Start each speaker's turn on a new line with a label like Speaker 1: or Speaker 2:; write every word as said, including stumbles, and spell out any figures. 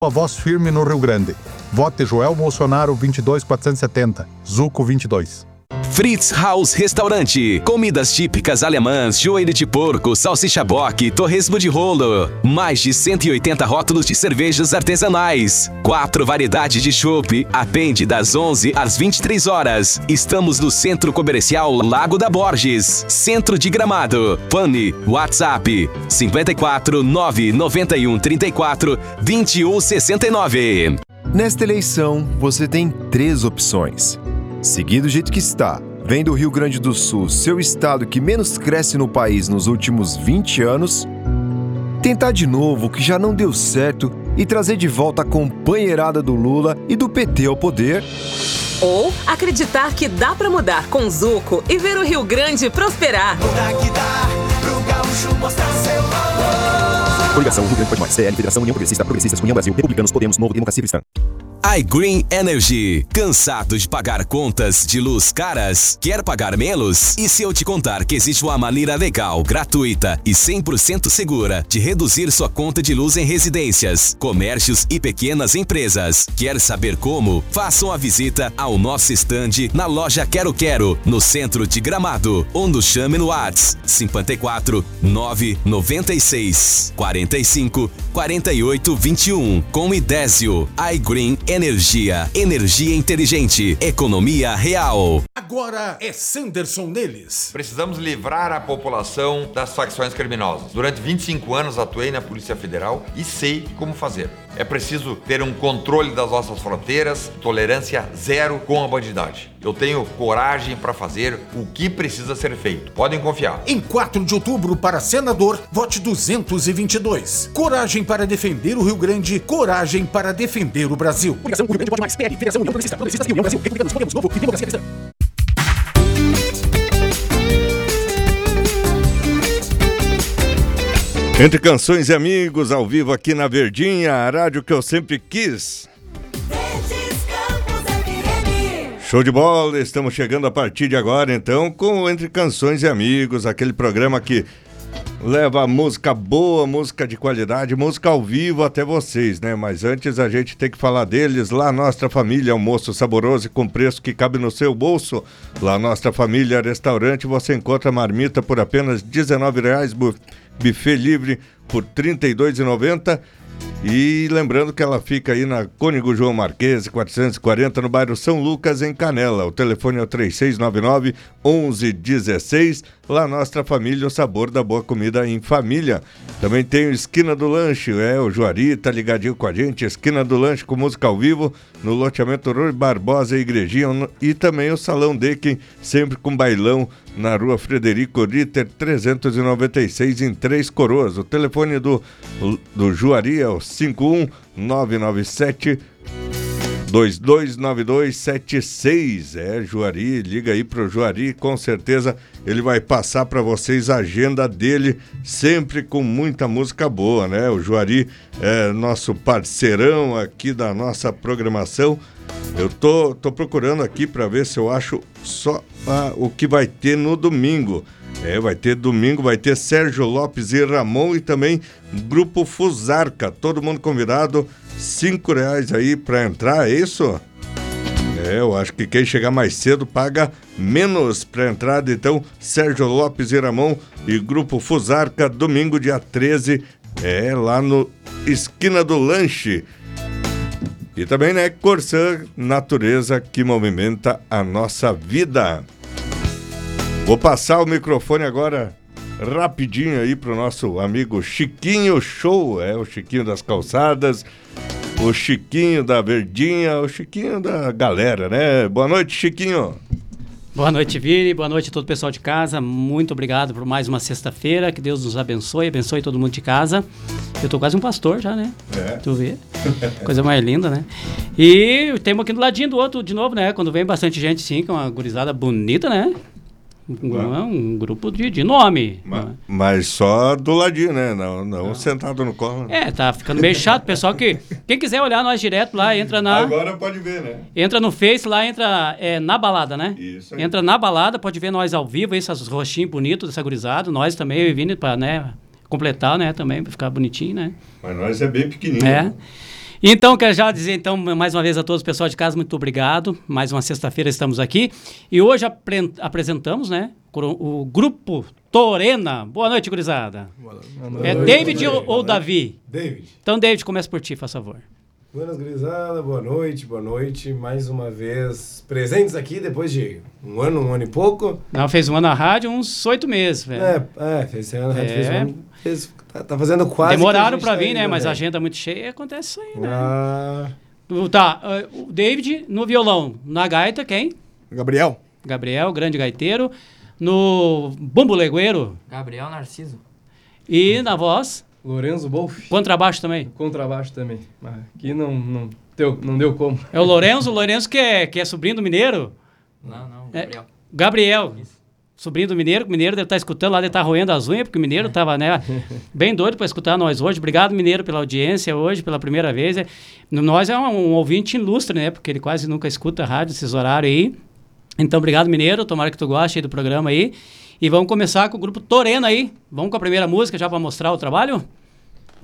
Speaker 1: A voz firme no Rio Grande. Vote Joel Bolsonaro vinte e dois quatrocentos e setenta, Zuco vinte e dois.
Speaker 2: Fritz Haus Restaurante. Comidas típicas alemãs, joelho de porco, salsicha boque, torresmo de rolo. Mais de cento e oitenta rótulos de cervejas artesanais. Quatro variedades de chopp. Atende das onze às vinte e três horas. Estamos no Centro Comercial Lago da Borges, Centro de Gramado. Fone, WhatsApp cinquenta e quatro, nove noventa e um, trinta e quatro, vinte e um, sessenta e nove.
Speaker 3: Nesta eleição, você tem três opções. Seguir do jeito que está, vendo o Rio Grande do Sul, seu estado que menos cresce no país nos últimos vinte anos, tentar de novo o que já não deu certo e trazer de volta a companheirada do Lula e do P T ao poder,
Speaker 4: ou acreditar que dá pra mudar com Zuco e ver o Rio Grande prosperar.
Speaker 5: Mudar que dá pro gaúcho mostrar seu valor.
Speaker 3: Coligação Rio Grande Pode Mais, C L, Federação União Progressista, Progressistas, União Brasil, Republicanos, Podemos, Novo, Democracia Cristã.
Speaker 2: iGreen Energy. Cansado de pagar contas de luz caras? Quer pagar menos? E se eu te contar que existe uma maneira legal, gratuita e cem por cento segura de reduzir sua conta de luz em residências, comércios e pequenas empresas? Quer saber como? Faça uma visita ao nosso estande na loja Quero Quero, no centro de Gramado, ou nos chame no WhatsApp cinquenta e quatro, nove noventa e seis, quarenta e cinco, quarenta e oito, vinte e um com Idésio. iGreen Energia, energia inteligente, economia real.
Speaker 6: Agora é Sanderson neles.
Speaker 7: Precisamos livrar a população das facções criminosas. Durante vinte e cinco anos atuei na Polícia Federal e sei como fazer. É preciso ter um controle das nossas fronteiras, tolerância zero com a bandidagem. Eu tenho coragem para fazer o que precisa ser feito. Podem confiar.
Speaker 6: Em quatro de outubro, para senador, vote duzentos e vinte e dois. Coragem para defender o Rio Grande, coragem para defender o Brasil.
Speaker 8: Coligação Rio Grande Pode Mais, P L, Federação União Progressista, Progressistas e União Brasil, Republicanos, Podemos, Novo e Democracia Cristã.
Speaker 9: Entre canções e amigos, ao vivo aqui na Verdinha, a rádio que eu sempre quis. Show de bola, estamos chegando a partir de agora, então, com Entre Canções e Amigos, aquele programa que leva música boa, música de qualidade, música ao vivo até vocês, né? Mas antes a gente tem que falar deles. Lá Nossa Família, almoço saboroso e com preço que cabe no seu bolso. Lá Nossa Família Restaurante, você encontra marmita por apenas dezenove reais, buffet livre por trinta e dois reais e noventa centavos. E lembrando que ela fica aí na Cônigo João Marquese, quatrocentos e quarenta, no bairro São Lucas, em Canela. O telefone é o três seis nove nove, onze um seis. Lá Nossa Família, o sabor da boa comida em família. Também tem o Esquina do Lanche, é, o Juari tá ligadinho com a gente. Esquina do Lanche com música ao vivo, no loteamento Rui Barbosa e Igrejinha. E também o Salão Decken, sempre com bailão, na rua Frederico Ritter, trezentos e noventa e seis, em Três Coroas. O telefone do, do Juari é o cinco um nove nove sete, dois dois nove dois sete seis. É, Juari, liga aí pro Juari, com certeza ele vai passar para vocês a agenda dele, sempre com muita música boa, né? O Juari é nosso parceirão aqui da nossa programação. Eu tô, tô procurando aqui para ver se eu acho só ah, o que vai ter no domingo. É, vai ter domingo, vai ter Sérgio Lopes e Ramon e também Grupo Fusarca. Todo mundo convidado, cinco reais aí para entrar, é isso? É, eu acho que quem chegar mais cedo paga menos para entrada. Então, Sérgio Lopes e Ramon e Grupo Fusarca, domingo, dia treze, é lá no Esquina do Lanche. E também, né, Corsã, natureza que movimenta a nossa vida. Vou passar o microfone agora rapidinho aí pro nosso amigo Chiquinho Show, é o Chiquinho das Calçadas, o Chiquinho da Verdinha, o Chiquinho da galera, né? Boa noite, Chiquinho.
Speaker 10: Boa noite, Vini, boa noite a todo o pessoal de casa, muito obrigado por mais uma sexta-feira, que Deus nos abençoe, abençoe todo mundo de casa. Eu tô quase um pastor já, né? É. Tu vê? Coisa mais linda, né? E temos aqui do ladinho do outro de novo, né? Quando vem bastante gente, sim, com uma gurizada bonita, né? Um, um grupo de, de nome.
Speaker 9: Mas, mas só do ladinho, né? Não, não, não sentado no colo.
Speaker 10: É, tá ficando meio chato, pessoal. Que quem quiser olhar nós direto lá, entra na...
Speaker 9: Agora pode ver, né?
Speaker 10: Entra no Face lá, entra é, na balada, né?
Speaker 9: Isso aí.
Speaker 10: Entra na balada, pode ver nós ao vivo, esses rostinhos bonitos dessa gurizada. Nós também, eu e Vini, pra, né, completar, né? Também, pra ficar bonitinho, né?
Speaker 9: Mas nós é bem pequenininho.
Speaker 10: É. Então, quero já dizer, então, mais uma vez a todos, pessoal de casa, muito obrigado. Mais uma sexta-feira estamos aqui. E hoje apre- apresentamos, né, o, o Grupo Torena. Boa noite, gurizada. Boa noite. É David ou, ou Davi?
Speaker 11: David.
Speaker 10: Então, David, começa por ti, faz favor.
Speaker 11: Buenas, gurizada. Boa noite, boa noite. Mais uma vez presentes aqui depois de um ano, um ano e pouco.
Speaker 10: Não, fez um ano na rádio, uns oito meses, velho.
Speaker 11: É, é, fez esse ano,
Speaker 10: é.
Speaker 11: fez um ano. Fez, tá, tá fazendo quase.
Speaker 10: Demoraram pra vir,
Speaker 11: tá
Speaker 10: né? Mas a
Speaker 11: bem.
Speaker 10: agenda muito cheia, acontece isso aí, né?
Speaker 11: Ah.
Speaker 10: Tá, uh, o David no violão, na gaita, quem?
Speaker 12: Gabriel.
Speaker 10: Gabriel, grande gaiteiro. No bumbo legueiro.
Speaker 13: Gabriel Narciso.
Speaker 10: E na voz?
Speaker 14: Lorenzo Bolf.
Speaker 10: Contrabaixo também?
Speaker 14: Contrabaixo também. Mas aqui não, não, deu, não deu como.
Speaker 10: É o Lorenzo, o Lorenzo que é, que é sobrinho do Mineiro?
Speaker 13: Não, não,
Speaker 10: Gabriel. É,
Speaker 13: Gabriel.
Speaker 10: Gabriel, sobrinho do Mineiro, o Mineiro deve estar escutando lá, deve estar roendo as unhas, porque o Mineiro estava, né, bem doido para escutar nós hoje. Obrigado, Mineiro, pela audiência hoje, pela primeira vez. É, nós é um, um ouvinte ilustre, né, porque ele quase nunca escuta a rádio, esses horários aí. Então, obrigado, Mineiro, tomara que tu goste aí do programa aí. E vamos começar com o grupo Torena aí. Vamos com a primeira música já para mostrar o trabalho?